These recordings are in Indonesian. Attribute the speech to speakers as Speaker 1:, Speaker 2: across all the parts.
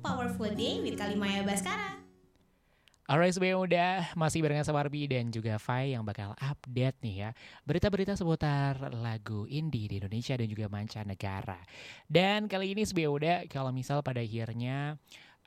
Speaker 1: Powerful Day with Kalimaya Baskara.
Speaker 2: Alright, sebelumnya udah masih barengan sama Arbi dan juga Fai yang bakal update nih ya berita-berita seputar lagu indie di Indonesia dan juga mancanegara. Dan kali ini sebelumnya udah kalau misal pada akhirnya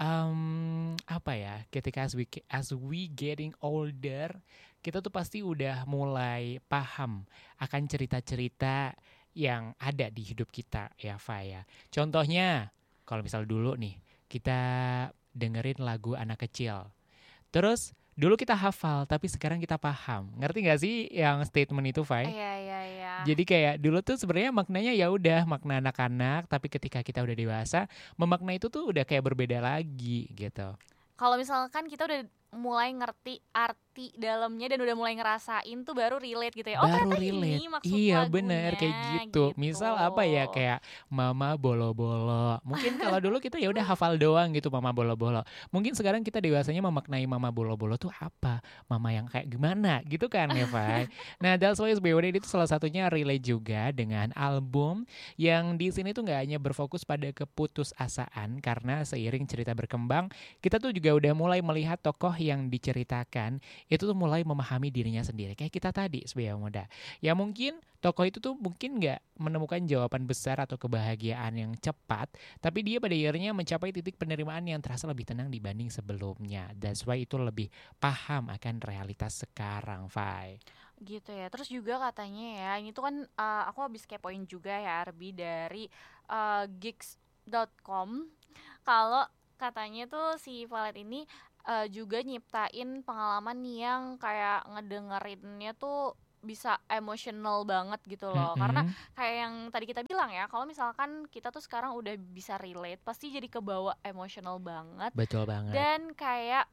Speaker 2: apa ya, ketika as we getting older, kita tuh pasti udah mulai paham akan cerita-cerita yang ada di hidup kita ya Fai ya. Contohnya kalau misal dulu nih kita dengerin lagu anak kecil. Terus dulu kita hafal tapi sekarang kita paham. Ngerti gak sih yang statement itu, Fai?
Speaker 3: Iya.
Speaker 2: Jadi kayak dulu tuh sebenarnya maknanya ya udah makna anak-anak, tapi ketika kita udah dewasa, memakna itu tuh udah kayak berbeda lagi gitu.
Speaker 3: Kalau misalkan kita udah mulai ngerti arti dalamnya dan udah mulai ngerasain tuh baru relate gitu ya. Oh,
Speaker 2: Baru
Speaker 3: ternyata
Speaker 2: relate.
Speaker 3: ini maksud
Speaker 2: Iya,
Speaker 3: lagunya.
Speaker 2: bener kayak gitu. Misal apa ya, kayak Mama Bolo-Bolo. Mungkin kalau dulu kita ya udah hafal doang gitu Mama Bolo-Bolo. Mungkin sekarang kita dewasanya memaknai Mama Bolo-Bolo tuh apa? Mama yang kayak gimana gitu kan ya, Fai? Nah, That's Why BWD itu salah satunya relate juga dengan album yang di sini tuh nggak hanya berfokus pada keputusasaan, karena seiring cerita berkembang, kita tuh juga udah mulai melihat tokoh yang diceritakan itu tuh mulai memahami dirinya sendiri. Kayak kita tadi sebagai muda. Ya mungkin tokoh itu tuh mungkin gak menemukan jawaban besar atau kebahagiaan yang cepat, tapi dia pada akhirnya mencapai titik penerimaan yang terasa lebih tenang dibanding sebelumnya. That's why itu lebih paham akan realitas sekarang, Fai.
Speaker 3: Gitu ya. Terus juga katanya ya, ini tuh kan aku habis kepoin juga ya Arbi dari gigs.com. Kalau katanya tuh si Valet ini juga nyiptain pengalaman yang kayak ngedengerinnya tuh bisa emotional banget gitu loh. Karena kayak yang tadi kita bilang ya, kalau misalkan kita tuh sekarang udah bisa relate, pasti jadi kebawa emotional banget.
Speaker 2: Betul banget.
Speaker 3: Dan kayak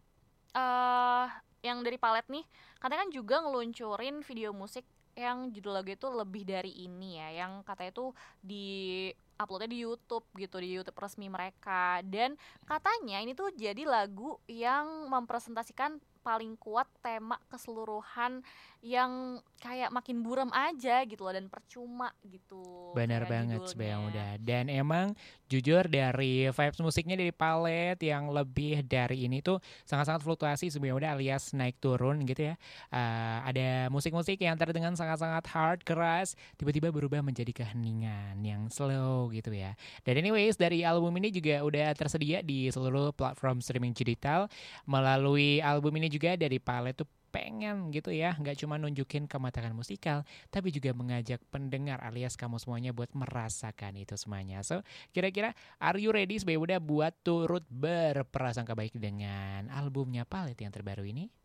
Speaker 3: yang dari Palet nih, katanya kan juga ngeluncurin video musik yang judul lagu itu Lebih Dari Ini ya, yang katanya tuh di uploadnya di YouTube gitu, di YouTube resmi mereka. Dan katanya ini tuh jadi lagu yang mempresentasikan paling kuat tema keseluruhan yang kayak makin buram aja gitu loh, dan percuma gitu.
Speaker 2: Benar banget sebenarnya udah. Dan emang jujur dari vibes musiknya dari Palet yang Lebih Dari Ini tuh sangat-sangat fluktuasi sebenarnya udah, alias naik turun gitu ya. Ada musik-musik yang terdengar sangat-sangat hard, keras, tiba-tiba berubah menjadi keheningan yang slow gitu ya. Dan anyways, dari album ini juga udah tersedia di seluruh platform streaming digital. Melalui album ini juga dari Palet tuh pengen gitu ya, nggak cuma nunjukin kematangan musikal, tapi juga mengajak pendengar alias kamu semuanya buat merasakan itu semuanya. So, kira-kira are you ready sebagai udah buat turut berprasangka baik dengan albumnya Palet yang terbaru ini?